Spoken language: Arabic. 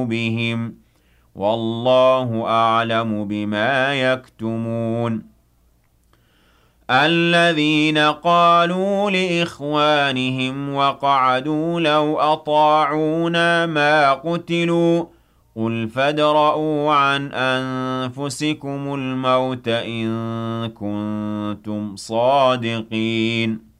بِهِمْ وَاللَّهُ أَعْلَمُ بِمَا يَكْتُمُونَ الَّذِينَ قَالُوا لِإِخْوَانِهِمْ وَقَعَدُوا لَوْ أَطَاعُونَا مَا قُتِلُوا قُلْ فَادْرَءُوا عَنْ أَنفُسِكُمُ الْمَوْتَ إِن كُنتُمْ صَادِقِينَ